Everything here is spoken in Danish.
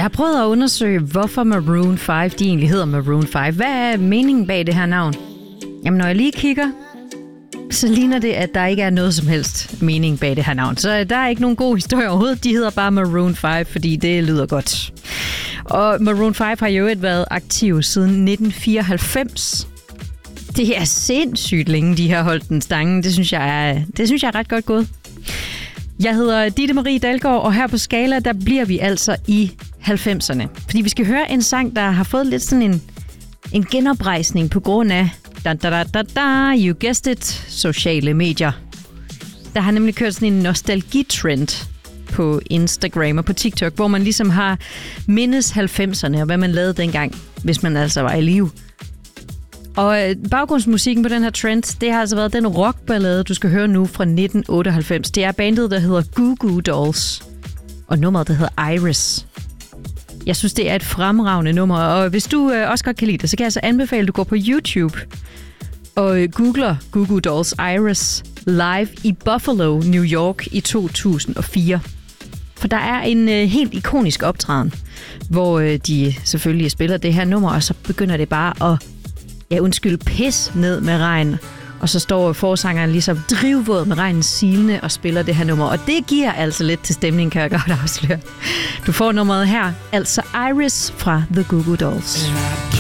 Jeg har prøvet at undersøge, hvorfor Maroon 5 de egentlig hedder Maroon 5. Hvad er meningen bag det her navn? Jamen, når jeg lige kigger, så ligner det, at der ikke er noget som helst mening bag det her navn. Så der er ikke nogen god historie overhovedet. De hedder bare Maroon 5, fordi det lyder godt. Og Maroon 5 har jo været aktiv siden 1994. Det er sindssygt længe, de har holdt den stangen. Det synes jeg er ret godt gået. Jeg hedder Ditte Marie Dalgaard, og her på Skala, der bliver vi altså i 90'erne. Fordi vi skal høre en sang, der har fået lidt sådan en genoprejsning på grund af you guessed it, sociale medier. Der har nemlig kørt sådan en nostalgitrend på Instagram og på TikTok, hvor man ligesom har mindes 90'erne og hvad man lavede dengang, hvis man altså var i live. Og baggrundsmusikken på den her trend, det har altså været den rockballade, du skal høre nu fra 1998. Det er bandet, der hedder Goo Goo Dolls, og nummeret, der hedder Iris. Jeg synes, det er et fremragende nummer, og hvis du også godt kan lide det, så kan jeg altså anbefale, at du går på YouTube og googler Goo Goo Dolls Iris live i Buffalo, New York i 2004. For der er en helt ikonisk optræden, hvor de selvfølgelig spiller det her nummer, og så begynder det bare at pis ned med regn. Og så står forsangeren ligesom drivvåd med regnen silende og spiller det her nummer. Og det giver altså lidt til stemningen, kan jeg godt afsløre. Du får nummeret her, altså Iris fra The Goo Goo Dolls.